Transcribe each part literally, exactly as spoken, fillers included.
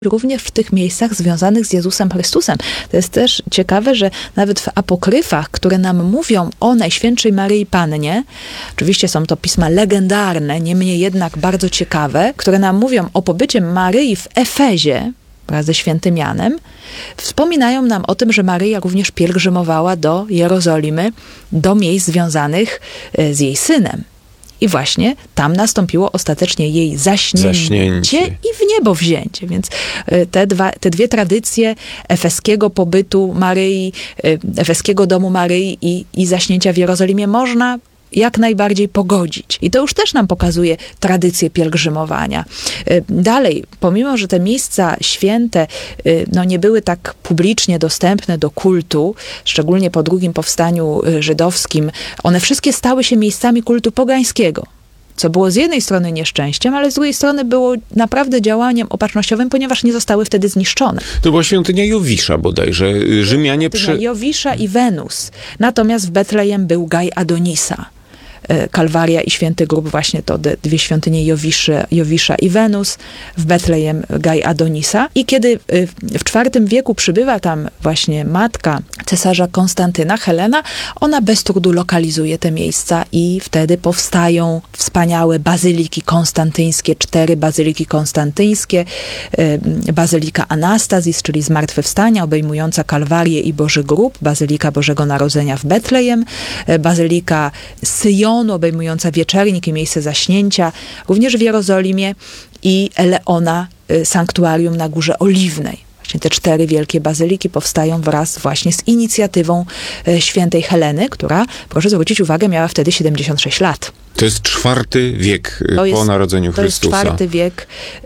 również w tych miejscach związanych z Jezusem Chrystusem. To jest też ciekawe, że nawet w apokryfach, które nam mówią o Najświętszej Maryi Pannie, oczywiście są to pisma legendarne, niemniej jednak bardzo ciekawe, które nam mówią o pobycie Maryi w Efezie wraz ze świętym Janem, wspominają nam o tym, że Maryja również pielgrzymowała do Jerozolimy, do miejsc związanych z jej synem. I właśnie tam nastąpiło ostatecznie jej zaśnięcie, zaśnięcie. i w niebo wzięcie. Więc te, dwa, te dwie tradycje efeskiego pobytu Maryi, efeskiego domu Maryi i, i zaśnięcia w Jerozolimie można jak najbardziej pogodzić. I to już też nam pokazuje tradycję pielgrzymowania. Dalej, pomimo, że te miejsca święte no, nie były tak publicznie dostępne do kultu, szczególnie po drugim powstaniu żydowskim, one wszystkie stały się miejscami kultu pogańskiego. Co było z jednej strony nieszczęściem, ale z drugiej strony było naprawdę działaniem opatrznościowym, ponieważ nie zostały wtedy zniszczone. To była świątynia Jowisza bodajże. Rzymianie przy... Jowisza i Wenus. Natomiast w Betlejem był Gaj Adonisa. Kalwaria i Święty Grób, właśnie to dwie świątynie Jowiszy, Jowisza i Wenus, w Betlejem Gaj Adonisa. I kiedy w czwartym wieku przybywa tam właśnie matka cesarza Konstantyna, Helena, ona bez trudu lokalizuje te miejsca i wtedy powstają wspaniałe bazyliki konstantyńskie, cztery bazyliki konstantyńskie, bazylika Anastazis, czyli Zmartwychwstania, obejmująca Kalwarię i Boży Grób, bazylika Bożego Narodzenia w Betlejem, bazylika Syjonu, obejmująca Wieczernik i miejsce zaśnięcia, również w Jerozolimie, i Eleona, sanktuarium na Górze Oliwnej. Właśnie te cztery wielkie bazyliki powstają wraz właśnie z inicjatywą świętej Heleny, która, proszę zwrócić uwagę, miała wtedy siedemdziesiąt sześć lat. To jest czwarty wiek to jest, po narodzeniu to Chrystusa. To jest czwarty wiek,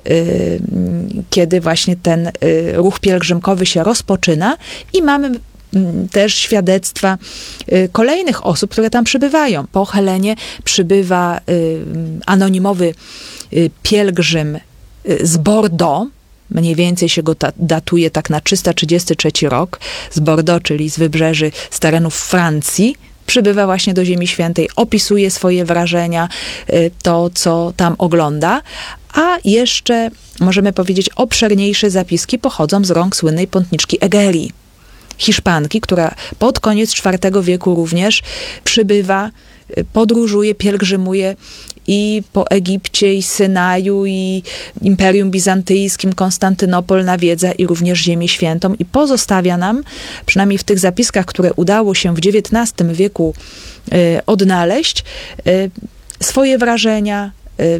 y, kiedy właśnie ten y, ruch pielgrzymkowy się rozpoczyna i mamy też świadectwa y, kolejnych osób, które tam przybywają. Po Helenie przybywa y, anonimowy y, pielgrzym y, z Bordeaux. Mniej więcej się go ta, datuje tak na trzysta trzydziesty trzeci rok. Z Bordeaux, czyli z wybrzeży, z terenów Francji. Przybywa właśnie do Ziemi Świętej, opisuje swoje wrażenia, y, to co tam ogląda. A jeszcze, możemy powiedzieć, obszerniejsze zapiski pochodzą z rąk słynnej pątniczki Egerii, Hiszpanki, która pod koniec czwartego wieku również przybywa, podróżuje, pielgrzymuje i po Egipcie, i Synaju, i Imperium Bizantyjskim, Konstantynopol nawiedza i również Ziemię Świętą i pozostawia nam, przynajmniej w tych zapiskach, które udało się w dziewiętnastym wieku y, odnaleźć, y, swoje wrażenia, y,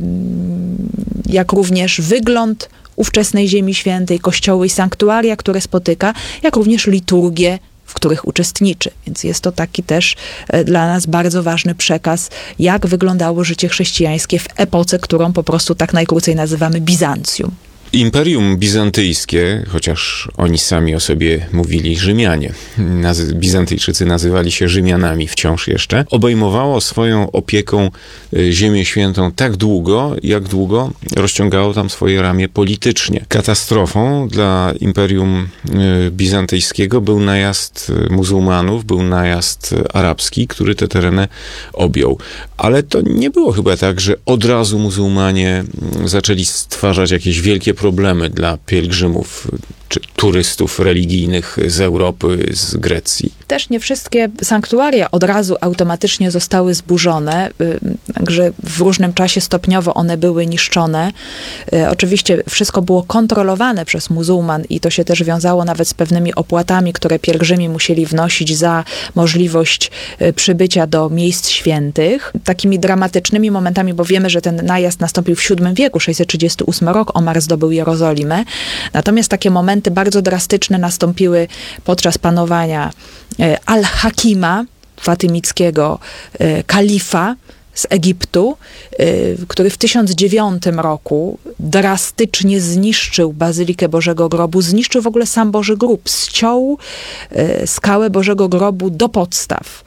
jak również wygląd ówczesnej Ziemi Świętej, kościoły i sanktuaria, które spotyka, jak również liturgie, w których uczestniczy. Więc jest to taki też dla nas bardzo ważny przekaz, jak wyglądało życie chrześcijańskie w epoce, którą po prostu tak najkrócej nazywamy Bizancjum. Imperium Bizantyjskie, chociaż oni sami o sobie mówili Rzymianie, nazy- Bizantyjczycy nazywali się Rzymianami wciąż jeszcze, obejmowało swoją opieką Ziemię Świętą tak długo, jak długo rozciągało tam swoje ramię politycznie. Katastrofą dla Imperium Bizantyjskiego był najazd muzułmanów, był najazd arabski, który te tereny objął. Ale to nie było chyba tak, że od razu muzułmanie zaczęli stwarzać jakieś wielkie problemy dla pielgrzymów czy turystów religijnych z Europy, z Grecji. Też nie wszystkie sanktuaria od razu automatycznie zostały zburzone, także w różnym czasie stopniowo one były niszczone. Oczywiście wszystko było kontrolowane przez muzułman i to się też wiązało nawet z pewnymi opłatami, które pielgrzymi musieli wnosić za możliwość przybycia do miejsc świętych. Takimi dramatycznymi momentami, bo wiemy, że ten najazd nastąpił w siódmym wieku, sześćset trzydziesty ósmy rok, Omar zdobył Jerozolimę. Natomiast takie momenty bardzo drastyczne nastąpiły podczas panowania Al-Hakima, fatymickiego kalifa z Egiptu, który w tysiąc dziewiątym roku drastycznie zniszczył Bazylikę Bożego Grobu, zniszczył w ogóle sam Boży Grób, ściął skałę Bożego Grobu do podstaw.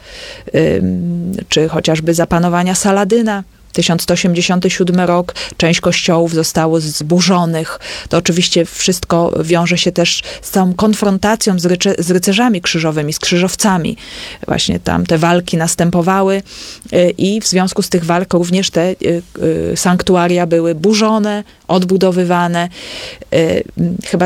Czy chociażby za panowania Saladyna, tysiąc sto osiemdziesiąty siódmy rok, część kościołów zostało zburzonych. To oczywiście wszystko wiąże się też z całą konfrontacją z, ryce, z rycerzami krzyżowymi, z krzyżowcami. Właśnie tam te walki następowały i w związku z tych walk również te sanktuaria były burzone, odbudowywane. Chyba